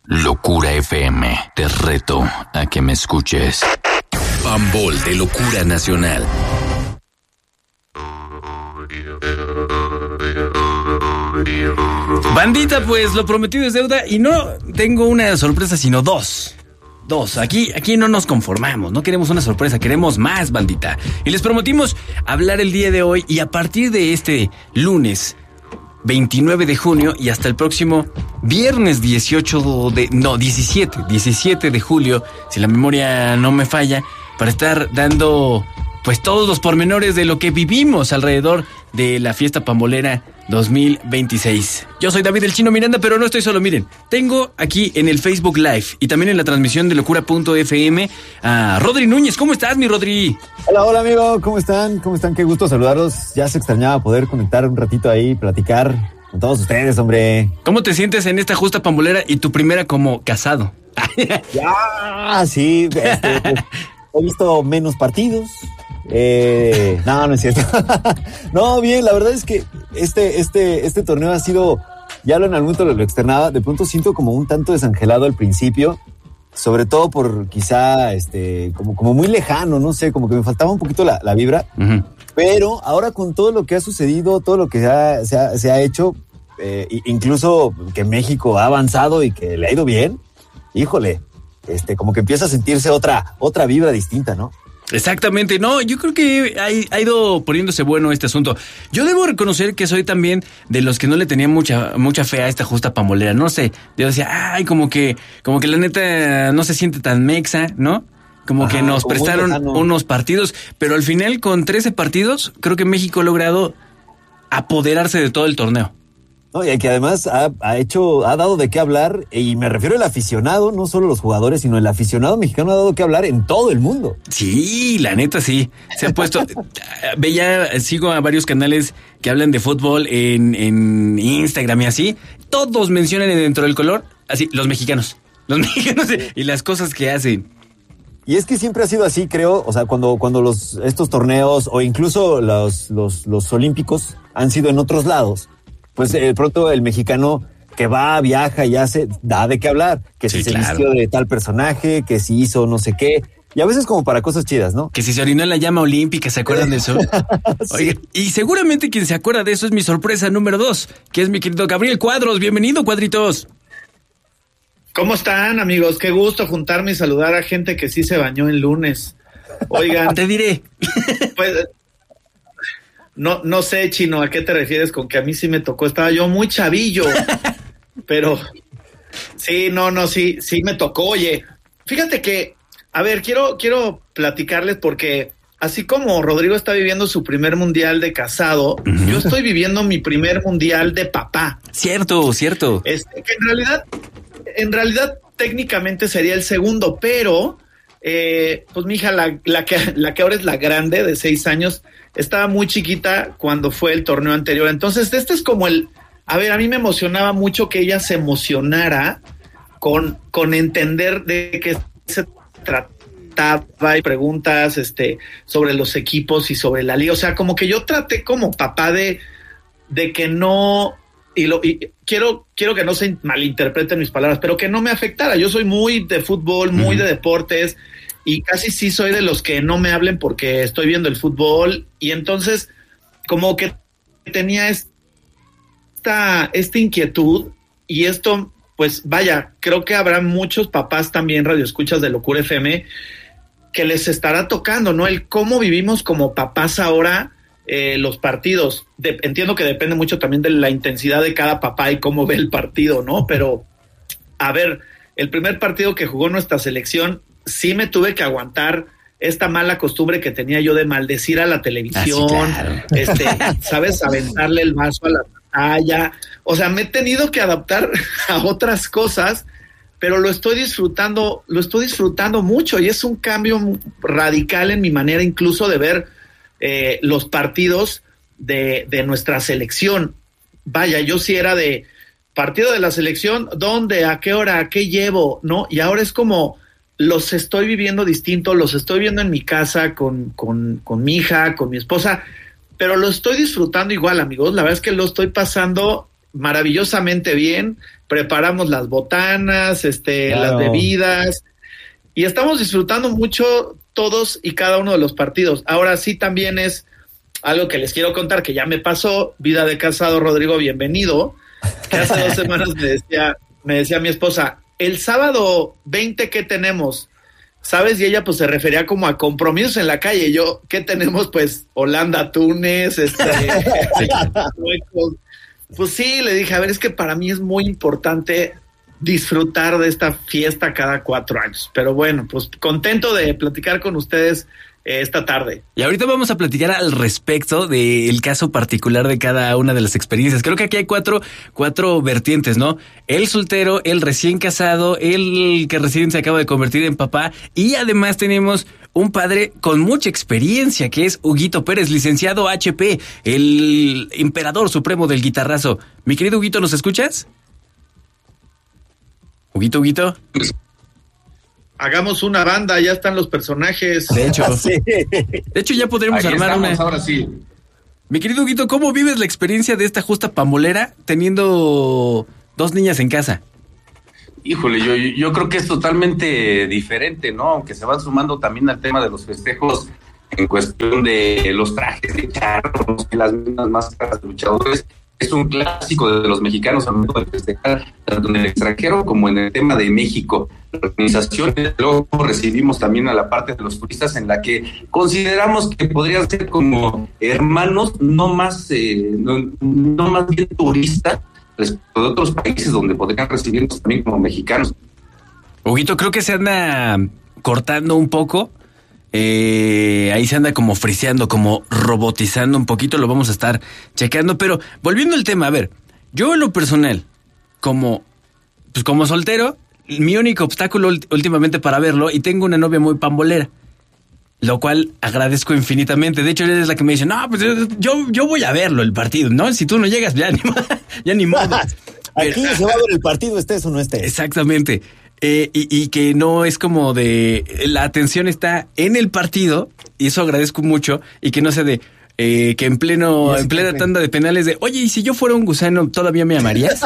Locura FM, te reto a que me escuches. Pambol de Locura Nacional. Bandita, pues lo prometido es deuda y no tengo una sorpresa, sino dos. Aquí no nos conformamos, no queremos una sorpresa, queremos más, bandita. Y les prometimos hablar el día de hoy y a partir de este lunes 29 de junio y hasta el próximo viernes 17 de julio, si la memoria no me falla, para estar dando pues todos los pormenores de lo que vivimos alrededor de la fiesta pambolera 2026. Yo soy David el Chino Miranda, pero no estoy solo, miren. Tengo aquí en el Facebook Live y también en la transmisión de Locura.fm a Rodri Núñez. ¿Cómo estás, mi Rodri? Hola, amigo. ¿Cómo están? Qué gusto saludarlos. Ya se extrañaba poder conectar un ratito ahí, platicar con todos ustedes, hombre. ¿Cómo te sientes en esta justa pambolera y tu primera como casado? Ya, sí. He visto menos partidos. No es cierto. No, bien, la verdad es que este torneo ha sido, ya en algún momento lo externaba, de pronto siento como un tanto desangelado al principio, sobre todo por quizá como muy lejano, no sé, como que me faltaba un poquito la vibra. Uh-huh. Pero ahora con todo lo que ha sucedido, todo lo que se ha hecho, incluso que México ha avanzado y que le ha ido bien, híjole, como que empieza a sentirse otra vibra distinta, ¿no? Exactamente, no, yo creo que ha ido poniéndose bueno este asunto. Yo debo reconocer que soy también de los que no le tenía mucha fe a esta justa pambolera, no sé, yo decía, como que la neta no se siente tan mexa, ¿no? Como que nos prestaron unos partidos, pero al final con 13 partidos creo que México ha logrado apoderarse de todo el torneo. No, y que además ha dado de qué hablar, y me refiero al aficionado, no solo los jugadores, sino el aficionado mexicano ha dado que hablar en todo el mundo. Sí, la neta sí, se ha puesto, sigo a varios canales que hablan de fútbol en Instagram y así, todos mencionan dentro del color, así, los mexicanos y las cosas que hacen. Y es que siempre ha sido así, creo, o sea, cuando estos torneos o incluso los olímpicos han sido en otros lados, pues pronto el mexicano que viaja y hace, da de qué hablar, que si se vistió de tal personaje, que si hizo no sé qué, y a veces como para cosas chidas, ¿no? Que si se orinó en la llama olímpica, ¿se acuerdan de eso? Sí. Oye, y seguramente quien se acuerda de eso es mi sorpresa número 2, que es mi querido Gabriel Cuadros. Bienvenido, Cuadritos. ¿Cómo están, amigos? Qué gusto juntarme y saludar a gente que sí se bañó el lunes. Oigan. Te diré. Pues, no sé, Chino, ¿a qué te refieres con que a mí sí me tocó? Estaba yo muy chavillo, pero sí, sí me tocó. Oye, fíjate que, a ver, quiero platicarles porque así como Rodrigo está viviendo su primer mundial de casado, uh-huh, yo estoy viviendo mi primer mundial de papá. Cierto. Que en realidad técnicamente sería el segundo, pero pues mi hija, la que ahora es la grande, de 6 años, estaba muy chiquita cuando fue el torneo anterior. Entonces, este es como a mí me emocionaba mucho que ella se emocionara con entender de qué se trataba y preguntas sobre los equipos y sobre la liga. O sea, como que yo traté como papá de que no, y quiero que no se malinterpreten mis palabras, pero que no me afectara. Yo soy muy de fútbol, muy de deportes, y casi sí soy de los que no me hablen porque estoy viendo el fútbol, y entonces como que tenía esta inquietud, y esto, pues vaya, creo que habrá muchos papás también radioescuchas de Locura FM que les estará tocando, ¿no? El cómo vivimos como papás ahora los partidos. Entiendo que depende mucho también de la intensidad de cada papá y cómo ve el partido, ¿no? Pero, a ver, el primer partido que jugó nuestra selección, sí me tuve que aguantar esta mala costumbre que tenía yo de maldecir a la televisión, claro. ¿Sabes? Aventarle el vaso a la pantalla. O sea, me he tenido que adaptar a otras cosas, pero lo estoy disfrutando mucho, y es un cambio radical en mi manera incluso de ver los partidos de nuestra selección. Vaya, yo sí era de partido de la selección, ¿dónde? ¿A qué hora? ¿A qué llevo? ¿No? Y ahora es como los estoy viviendo distinto, los estoy viendo en mi casa con mi hija, con mi esposa, pero lo estoy disfrutando igual, amigos. La verdad es que lo estoy pasando maravillosamente bien, preparamos las botanas, las bebidas, y estamos disfrutando mucho todos y cada uno de los partidos. Ahora sí también es algo que les quiero contar, que ya me pasó, vida de casado, Rodrigo, bienvenido, que hace 2 semanas me decía mi esposa, el sábado 20, ¿qué tenemos? ¿Sabes? Y ella pues se refería como a compromisos en la calle. Yo, ¿qué tenemos? Pues Holanda, Túnez, Pues sí, le dije, a ver, es que para mí es muy importante disfrutar de esta fiesta cada 4 años. Pero bueno, pues contento de platicar con ustedes esta tarde. Y ahorita vamos a platicar al respecto del caso particular de cada una de las experiencias. Creo que aquí hay cuatro vertientes, ¿no? El soltero, el recién casado, el que recién se acaba de convertir en papá, y además tenemos un padre con mucha experiencia, que es Huguito Pérez, licenciado HP, el emperador supremo del guitarrazo. Mi querido Huguito, ¿nos escuchas? Huguito. Hagamos una banda, ya están los personajes. De hecho, Sí. de hecho ya podremos Ahí armar estamos, una. ahora sí. Mi querido Huguito, ¿cómo vives la experiencia de esta justa pambolera teniendo 2 niñas en casa? Híjole, yo creo que es totalmente diferente, ¿no? Aunque se van sumando también al tema de los festejos en cuestión de los trajes de charros y las mismas máscaras de luchadores. Es un clásico de los mexicanos al momento de festejar, tanto en el extranjero como en el tema de México. La organización, luego recibimos también a la parte de los turistas, en la que consideramos que podrían ser como hermanos, no más bien turistas, respecto de otros países donde podrían recibirnos también como mexicanos. Huguito, creo que se anda cortando un poco. Ahí se anda como friseando, como robotizando un poquito, lo vamos a estar checando, pero volviendo al tema, a ver, yo en lo personal, como soltero, mi único obstáculo últimamente para verlo, y tengo una novia muy pambolera, lo cual agradezco infinitamente. De hecho, ella es la que me dice, no, pues yo voy a verlo, el partido, ¿no? Si tú no llegas, ya ni modo. Aquí se va a ver el partido, estés o no estés. Exactamente. Y que no es como de la atención está en el partido, y eso agradezco mucho, y que no sea de que en plena tanda de penales de oye, y si yo fuera un gusano, ¿todavía me amarías?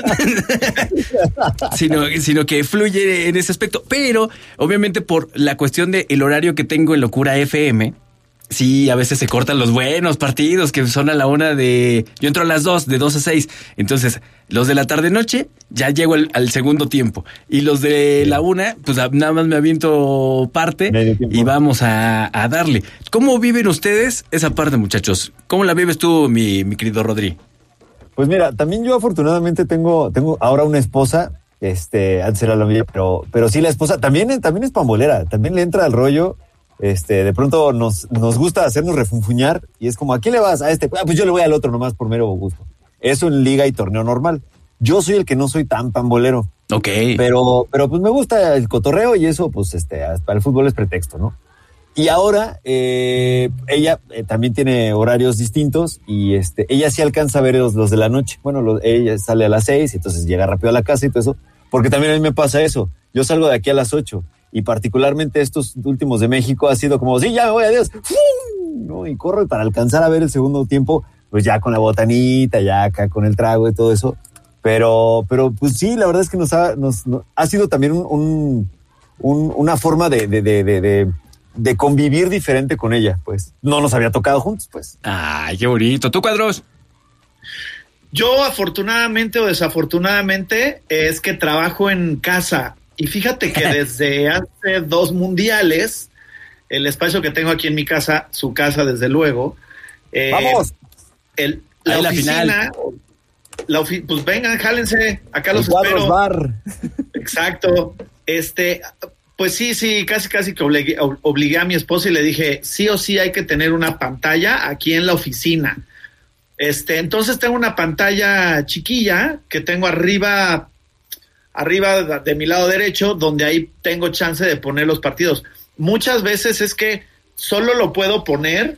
sino que fluye en ese aspecto. Pero obviamente por la cuestión de el horario que tengo en Locura FM, sí, a veces se cortan los buenos partidos que son a la 1 de... Yo entro a las 2, de 2 a 6. Entonces, los de la tarde-noche, ya llego al segundo tiempo. Y los de la 1, pues nada más me aviento parte y vamos a darle. ¿Cómo viven ustedes esa parte, muchachos? ¿Cómo la vives tú, mi querido Rodri? Pues mira, también yo afortunadamente tengo ahora una esposa, antes era la mía, pero sí la esposa también es pambolera, también le entra al rollo. De pronto nos gusta hacernos refunfuñar y es como, ¿a quién le vas? A este, pues yo le voy al otro nomás por mero gusto. Eso en liga y torneo normal. Yo soy el que no soy tan pambolero. Ok. Pero pues me gusta el cotorreo y eso, pues para el fútbol es pretexto, ¿no? Y ahora ella también tiene horarios distintos y ella sí alcanza a ver los de la noche. Bueno, ella sale a las 6, entonces llega rápido a la casa y todo eso. Porque también a mí me pasa eso. Yo salgo de aquí a las 8. Y particularmente estos últimos de México ha sido como, sí, ya me voy, adiós, ¿no? Y corro para alcanzar a ver el segundo tiempo, pues ya con la botanita, ya acá con el trago y todo eso. Pero pues sí, la verdad es que nos ha sido también una forma de convivir diferente con ella, pues. No nos había tocado juntos, pues. Ay, qué bonito. ¿Tú, Cuadros? Yo, afortunadamente o desafortunadamente, es que trabajo en casa. Y fíjate que desde hace 2 mundiales, el espacio que tengo aquí en mi casa, su casa desde luego, ¡vamos! La oficina, pues vengan, jálense, acá los espero. Bar. Exacto. Pues sí, casi que obligué a mi esposa y le dije, sí o sí hay que tener una pantalla aquí en la oficina. Entonces tengo una pantalla chiquilla que tengo arriba de mi lado derecho, donde ahí tengo chance de poner los partidos. Muchas veces es que solo lo puedo poner,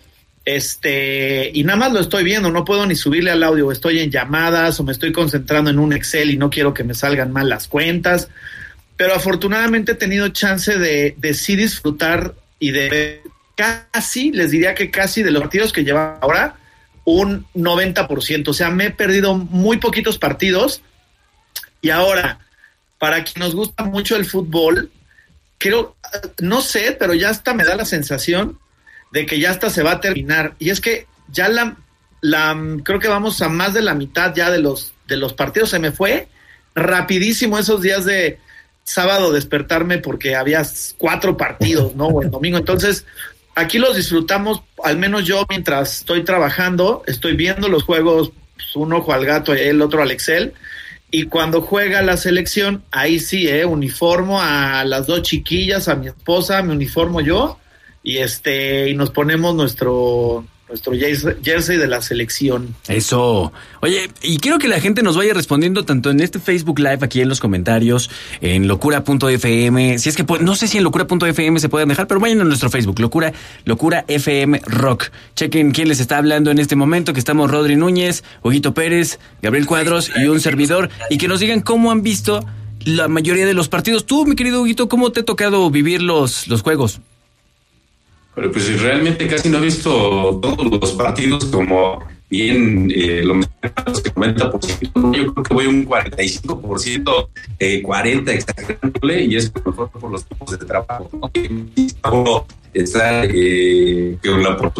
y nada más lo estoy viendo, no puedo ni subirle al audio, estoy en llamadas o me estoy concentrando en un Excel y no quiero que me salgan mal las cuentas, pero afortunadamente he tenido chance de sí disfrutar y de casi, les diría que casi de los partidos que lleva ahora, un 90%. O sea, me he perdido muy poquitos partidos. Y ahora, para quien nos gusta mucho el fútbol, creo, no sé, pero ya hasta me da la sensación de que ya hasta se va a terminar. Y es que ya creo que vamos a más de la mitad ya de los partidos. Se me fue rapidísimo esos días de sábado despertarme porque había 4 partidos, ¿no? O el domingo. Entonces, aquí los disfrutamos, al menos yo mientras estoy trabajando, estoy viendo los juegos, pues, un ojo al gato, el otro al Excel. Y cuando juega la selección, ahí sí, uniformo a las 2 chiquillas, a mi esposa, me uniformo yo, y nos ponemos nuestro jersey de la selección. Eso. Oye, y quiero que la gente nos vaya respondiendo tanto en este Facebook Live, aquí en los comentarios, en locura.fm, si es que no sé si en locura.fm se pueden dejar, pero vayan a nuestro Facebook, Locura FM Rock. Chequen quién les está hablando en este momento, que estamos Rodri Núñez, Huguito Pérez, Gabriel Cuadros y un servidor, y que nos digan cómo han visto la mayoría de los partidos. Tú, mi querido Huguito, ¿cómo te ha tocado vivir los juegos? Pero pues realmente casi no he visto todos los partidos, como bien lo mencionas, que 90%, yo creo que voy un 45%, 40% exagerándole, y es mejor por los tipos de trabajo, ¿no? Que está con la oportunidad